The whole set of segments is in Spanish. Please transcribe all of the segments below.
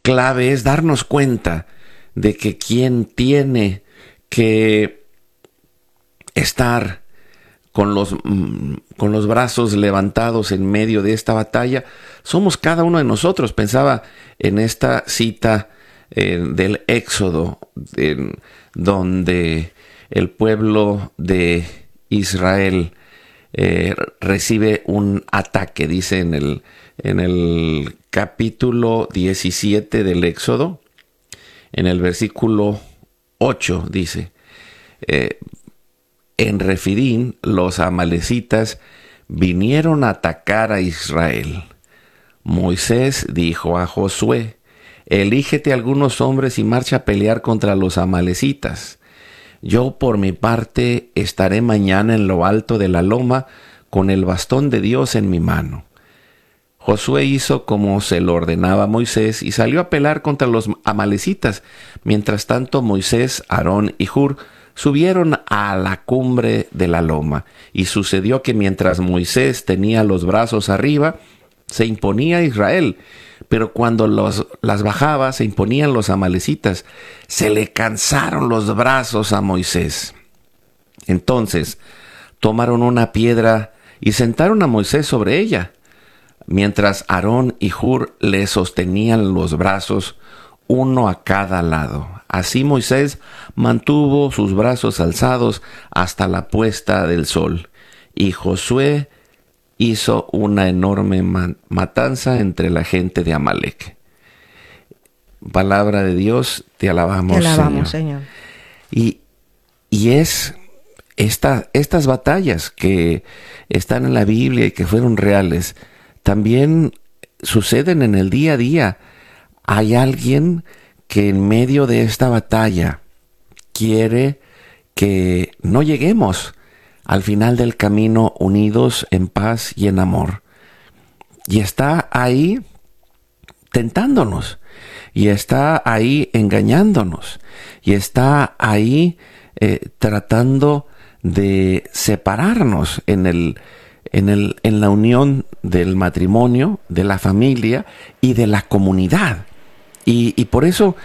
clave es darnos cuenta de que quien tiene que estar con los brazos levantados en medio de esta batalla somos cada uno de nosotros. Pensaba en esta cita del Éxodo, donde el pueblo de Israel recibe un ataque. Dice en el capítulo 17 del Éxodo, en el versículo 8, dice: en Refidín los amalecitas vinieron a atacar a Israel. Moisés dijo a Josué: elígete algunos hombres y marcha a pelear contra los amalecitas. Yo por mi parte estaré mañana en lo alto de la loma con el bastón de Dios en mi mano. Josué hizo como se lo ordenaba Moisés y salió a pelear contra los amalecitas. Mientras tanto, Moisés, Aarón y Hur subieron a la cumbre de la loma. Y sucedió que mientras Moisés tenía los brazos arriba, se imponía Israel. Pero cuando las bajaba, se imponían los amalecitas. Se le cansaron los brazos a Moisés. Entonces tomaron una piedra y sentaron a Moisés sobre ella, mientras Aarón y Hur le sostenían los brazos, uno a cada lado. Así Moisés mantuvo sus brazos alzados hasta la puesta del sol. Y Josué hizo una enorme matanza entre la gente de Amalec. Palabra de Dios, te alabamos, Señor. Y es estas batallas que están en la Biblia y que fueron reales, también suceden en el día a día. Hay alguien que en medio de esta batalla quiere que no lleguemos al final del camino unidos en paz y en amor. Y está ahí tentándonos, y está ahí engañándonos, y está ahí tratando de separarnos en la unión del matrimonio, de la familia y de la comunidad. Y por eso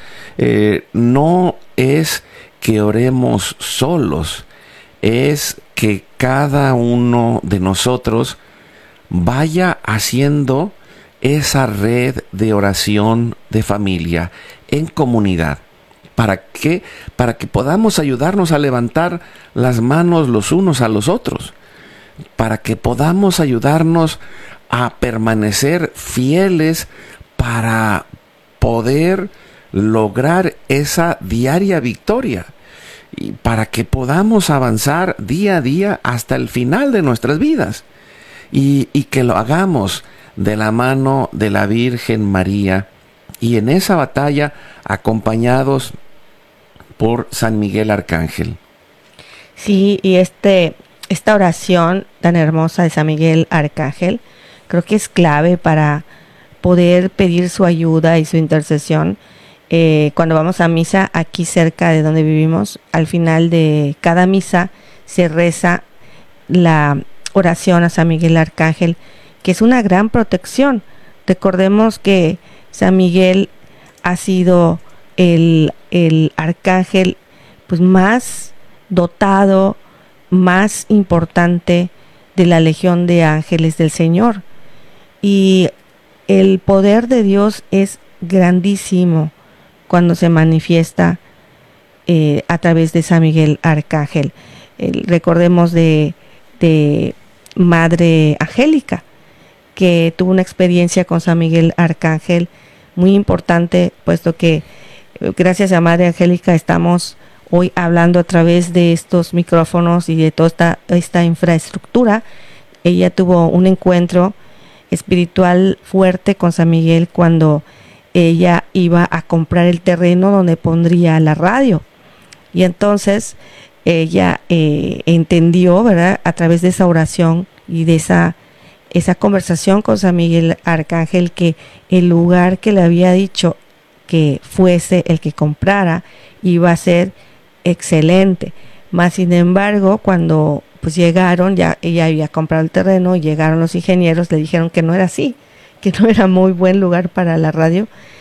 no es que oremos solos, es que cada uno de nosotros vaya haciendo esa red de oración de familia en comunidad. ¿Para qué? Para que podamos ayudarnos a levantar las manos los unos a los otros, para que podamos ayudarnos a permanecer fieles para poder lograr esa diaria victoria, y para que podamos avanzar día a día hasta el final de nuestras vidas, y que lo hagamos de la mano de la Virgen María, y en esa batalla acompañados por San Miguel Arcángel. Sí, y esta oración tan hermosa de San Miguel Arcángel creo que es clave para poder pedir su ayuda y su intercesión. Cuando vamos a misa aquí cerca de donde vivimos, al final de cada misa se reza la oración a San Miguel Arcángel, que es una gran protección. Recordemos que San Miguel ha sido el arcángel pues más dotado, más importante de la legión de ángeles del Señor, y el poder de Dios es grandísimo cuando se manifiesta a través de San Miguel Arcángel. Recordemos de Madre Angélica, que tuvo una experiencia con San Miguel Arcángel muy importante, puesto que gracias a Madre Angélica estamos hoy hablando a través de estos micrófonos y de toda esta infraestructura. Ella tuvo un encuentro espiritual fuerte con San Miguel cuando ella iba a comprar el terreno donde pondría la radio, y entonces ella entendió, ¿verdad?, a través de esa oración y de esa conversación con San Miguel Arcángel, que el lugar que le había dicho que fuese el que comprara iba a ser excelente. Más sin embargo, cuando pues llegaron, ya ella había comprado el terreno, y llegaron los ingenieros, le dijeron que no era así, que no era muy buen lugar para la radio,